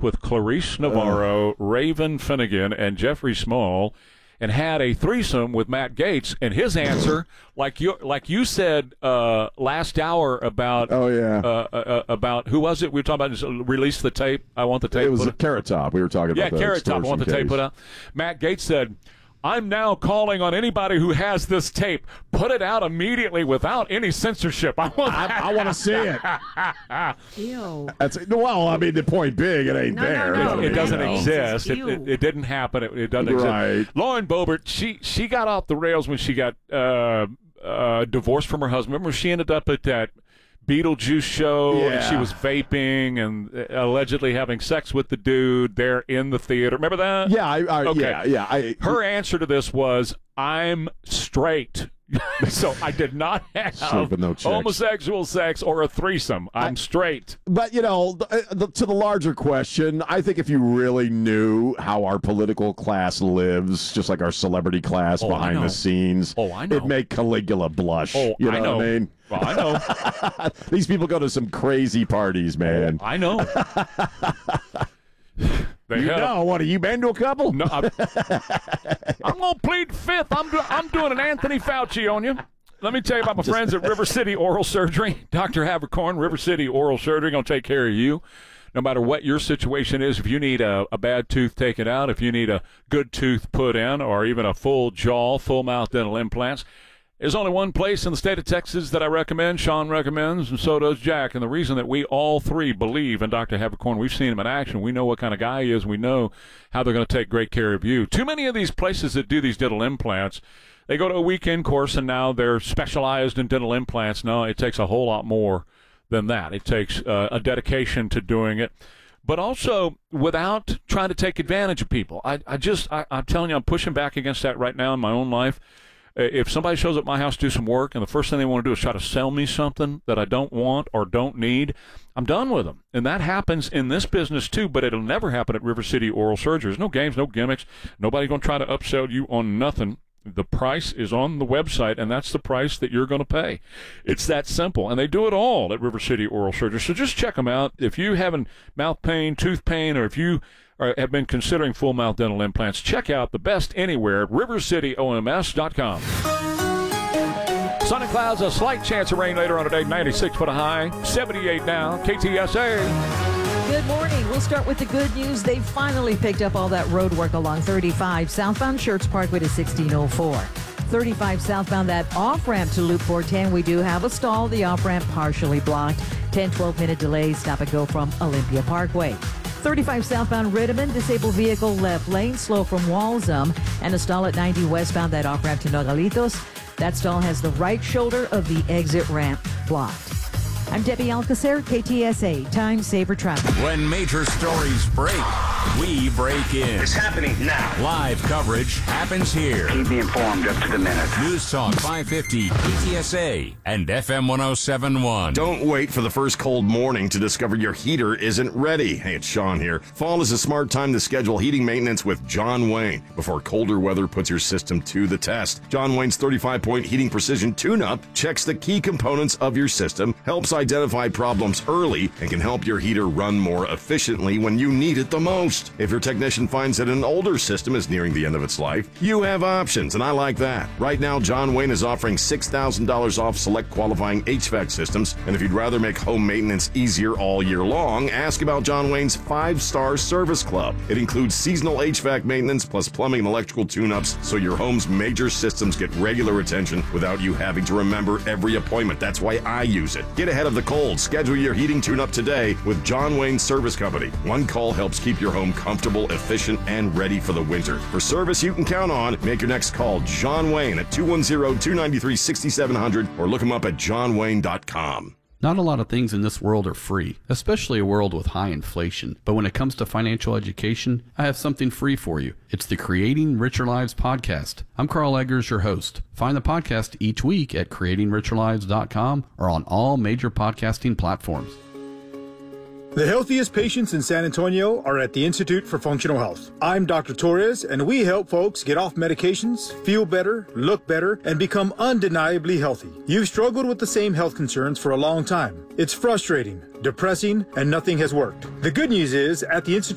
with Clarice Navarro, Raven Finnegan, and Jeffrey Small, and had a threesome with Matt Gaetz, and his answer, like you said last hour about about who was it we were talking about? Just release the tape. I want the tape. It was a Carrot Top. We were talking about. Yeah, Carrot Top. I want the tape put out. Matt Gaetz said, "I'm now calling on anybody who has this tape. Put it out immediately without any censorship. I want to see it." Ew. Well, I mean, the point being, it ain't there. No, it doesn't exist. It didn't happen. It doesn't exist. Lauren Boebert, she got off the rails when she got divorced from her husband. Remember, she ended up at that Beetlejuice show, and she was vaping and allegedly having sex with the dude there in the theater. Remember that? Yeah, her answer to this was, "I'm straight." So I did not have homosexual sex or a threesome. I'm straight. But, to the larger question, I think if you really knew how our political class lives, just like our celebrity class behind the scenes, it'd make Caligula blush. I know. What I mean? Well, I know. These people go to some crazy parties, man. I know. What, have you been to a couple? No, I'm going to plead fifth. I'm doing an Anthony Fauci on you. Let me tell you about my friends at River City Oral Surgery. Dr. Havercorn, River City Oral Surgery, going to take care of you. No matter what your situation is, if you need a bad tooth taken out, if you need a good tooth put in, or even a full jaw, full mouth dental implants, there's only one place in the state of Texas that I recommend, Sean recommends, and so does Jack. And the reason that we all three believe in Dr. Havercorn, we've seen him in action. We know what kind of guy he is. We know how they're going to take great care of you. Too many of these places that do these dental implants, they go to a weekend course and now they're specialized in dental implants. No, it takes a whole lot more than that. It takes a dedication to doing it, but also without trying to take advantage of people. I'm telling you, I'm pushing back against that right now in my own life. If somebody shows up at my house to do some work and the first thing they want to do is try to sell me something that I don't want or don't need, I'm done with them. And that happens in this business too, but it'll never happen at River City Oral Surgery. There's no games, no gimmicks. Nobody's going to try to upsell you on nothing. The price is on the website, and that's the price that you're going to pay. It's that simple. And they do it all at River City Oral Surgery. So just check them out. If you're having mouth pain, tooth pain, or if you have been considering full mouth dental implants, check out the best anywhere at rivercityoms.com. Sun and clouds, a slight chance of rain later on today, 96 for the high, 78 now, KTSA. Good morning. We'll start with the good news. They finally picked up all that road work along 35 southbound Schertz Parkway to 1604. 35 southbound, that off-ramp to Loop 410. We do have a stall. The off-ramp partially blocked. 10-12 minute delay. Stop and go from Olympia Parkway. 35 southbound Rittiman, disabled vehicle left lane, slow from Walsham, and a stall at 90 westbound, that off-ramp to Nogalitos. That stall has the right shoulder of the exit ramp blocked. I'm Debbie Alcacer, KTSA, Time Saver Traffic. When major stories break, we break in. It's happening now. Live coverage happens here. Keep me informed up to the minute. News Talk 550, KTSA, and FM 1071. Don't wait for the first cold morning to discover your heater isn't ready. Hey, it's Sean here. Fall is a smart time to schedule heating maintenance with John Wayne before colder weather puts your system to the test. John Wayne's 35-point heating precision tune-up checks the key components of your system, helps identify problems early, and can help your heater run more efficiently when you need it the most. If your technician finds that an older system is nearing the end of its life, you have options, and I like that. Right now, John Wayne is offering $6,000 off select qualifying HVAC systems, and if you'd rather make home maintenance easier all year long, ask about John Wayne's 5-star service club. It includes seasonal HVAC maintenance plus plumbing and electrical tune-ups, so your home's major systems get regular attention without you having to remember every appointment. That's why I use it. Get ahead of the cold. Schedule your heating tune-up today with John Wayne Service Company. One call helps keep your home comfortable, efficient, and ready for the winter. For service you can count on, make your next call John Wayne at 210-293-6700 or look him up at johnwayne.com. Not a lot of things in this world are free, especially a world with high inflation. But when it comes to financial education, I have something free for you. It's the Creating Richer Lives podcast. I'm Carl Eggers, your host. Find the podcast each week at creatingricherlives.com or on all major podcasting platforms. The healthiest patients in San Antonio are at the Institute for Functional Health. I'm Dr. Torres, and we help folks get off medications, feel better, look better, and become undeniably healthy. You've struggled with the same health concerns for a long time. It's frustrating, depressing, and nothing has worked. The good news is, at the Institute